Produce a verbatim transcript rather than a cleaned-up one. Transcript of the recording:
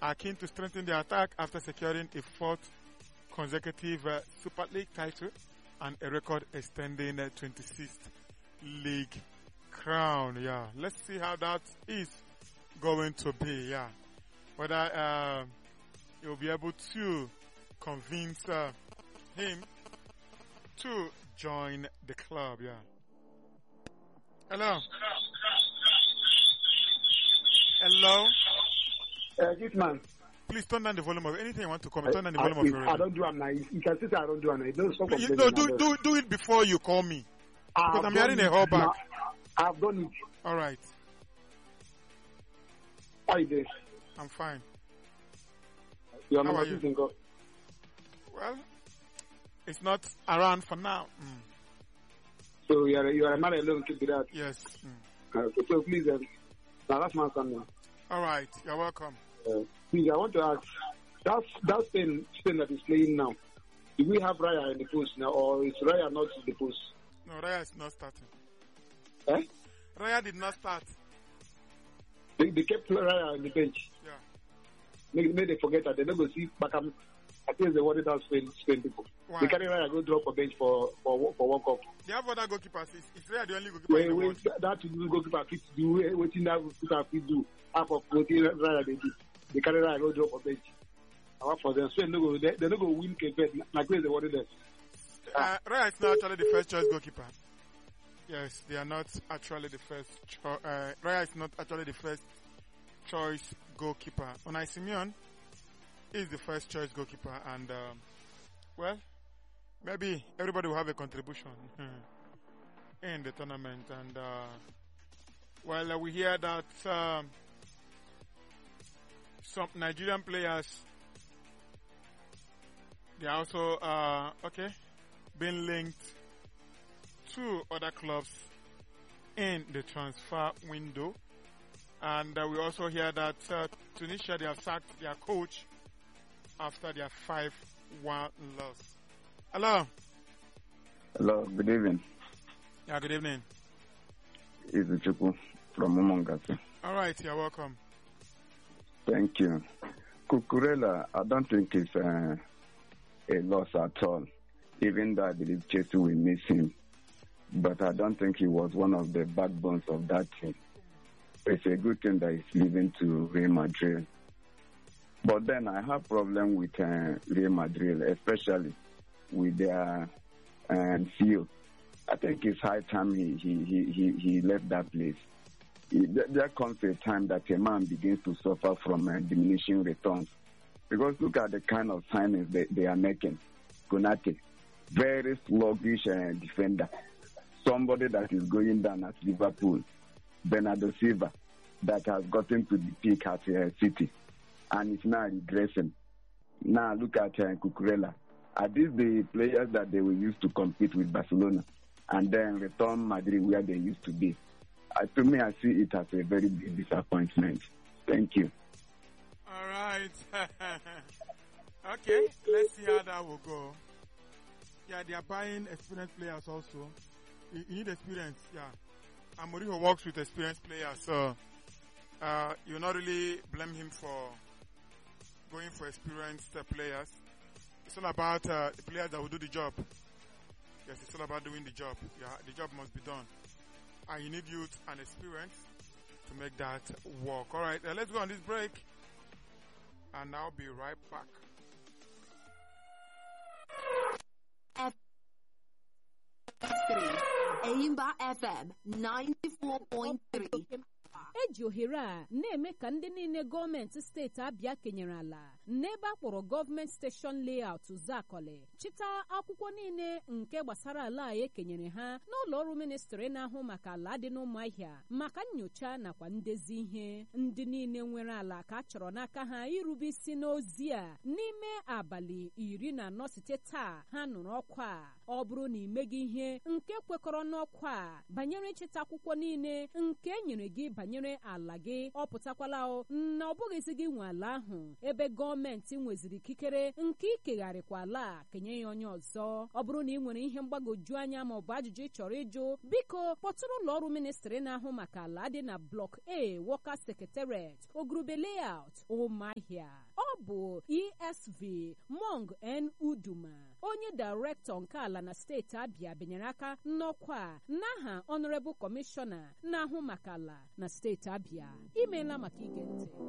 are keen to strengthen their attack after securing a fourth consecutive uh, Super League title and a record extending uh, twenty-sixth league crown. Yeah, let's see how that is going to be. Yeah, whether uh, you'll be able to convince uh, him to join the club. Yeah. Hello. Hello. Uh, this man. Please turn down the volume of anything you want to comment. Turn down the I, volume of your radio. I don't do it now. You can say I don't do it now. Don't stop You, no, do, do, do it before you call me. Because I'm hearing a whole back. I've done it. All right. How are you doing? I'm fine. Your How number are you? isn't go. Well, it's not around for now. Mm. So you are you are a man alone to do that. Yes. Mm. Uh, so, so please, um, now that's my son now. All right. You're welcome. Uh, please, I want to ask. That's that Spain Spain that is playing now. Do we have Raya in the post now, or is Raya not in the post? No, Raya is not starting. Eh? Raya did not start. They, they kept Raya on the bench. Yeah. Make, make they forget that they don't go see Bakam. I think they worried out Spain Spain people. Why? They carry Raya go drop a bench for for for World Cup. They have other goalkeepers. Is, is Raya the only goalkeeper Wait, in the wait, world? that, that to goalkeeper fit do waiting that goalkeeper fit do half of what Raya they do. They carry Raya go drop a bench. I work for them. Spain no go they they no go win Cape Verde like they worried them. Uh, Raya is not actually the first choice goalkeeper. Yes, they are not actually the first. Cho- uh, Raya is not actually the first choice goalkeeper. Unai Simeon is the first choice goalkeeper, and um, well, maybe everybody will have a contribution in the tournament. And uh, well, uh, we hear that um, some Nigerian players they are also uh, okay being linked to other clubs in the transfer window. And uh, we also hear that uh, Tunisia, they have sacked their coach after their five one loss. Hello. Hello, good evening. Yeah, good evening. It's Chuku from Umongasi. All right, you're welcome. Thank you. Cucurella, I don't think it's uh, a loss at all, even though I believe Chelsea will miss him. But I don't think he was one of the backbones of that team. It's a good thing that he's leaving to Real Madrid. But then I have problem with uh, Real Madrid, especially with their um, C E O. I think it's high time he he he he, he left that place. He, there comes a time that a man begins to suffer from uh, diminishing returns. Because look at the kind of signings they, they are making. Konate, very sluggish uh, defender. Somebody that is going down at Liverpool. Bernardo Silva, that has gotten to the peak at uh, City and is now regressing. Now look at uh, Cucurella. Are these the players that they will use to compete with Barcelona and then return Madrid where they used to be? Uh, to me, I see it as a very big disappointment. Thank you. All right. Okay, let's see how that will go. Yeah, they are buying experienced players also. You, you need experience, yeah. And Mourinho works with experienced players, so uh, you not really blame him for going for experienced uh, players. It's all about uh, the players that will do the job. Yes, it's all about doing the job. Yeah, the job must be done. And you need youth and experience to make that work. All right, uh, let's go on this break, and I'll be right back. Aimba F M ninety-four point three. eji ohere a na-eme ka ndị niile gọọmenti steeti Abịa kenyere ala n'ebe a kpọrọ gọọmenti steshọn layout Zakọlị chịta akwụkwọ niile nke gbasara ala a ekenyere ha n'ụlọ ọrụ ministri na-ahụ maka ala dị n'Ụmụahịa maka nnyocha nakwa ndezi ihe. Ndị niile nwere ala ka a chọrọ n'aka ha irube isi n'ozi a n'ime abalị iri na anọ site taa ha nụrụ ọkwa a. Ọ bụrụ na imeghị ihe nke kwekọrọ n'ọkwa a banyere ịchịta akwụkwọ niile nke e nyere gị banyere nwere ala gị ọ pụtakwala na ọ bụghịzi gị nwe ala ahụ ebe gọọmenti nweziri ikikere nke ikegharịkwa ala kenye ya onye ọzọ. Ọ bụrụ na ị nwere ihe mgbagwoju anya ma ọ bụ ajụjụ ị chọrọ ịjụ, biko kpọtụrụ ụlọ ọrụ ministri na-ahụ maka ala dị na Block A Workers Secretariat Ogurube Layout Ụmụahịa. Ọ bụ E S V Mong N Uduma, onye Director nke ala na steeti Abia, binyere aka n'ọkwa n'aha Honorable Commissioner na-ahụ maka ala na steeti Abia. Imeela maka ige ntị.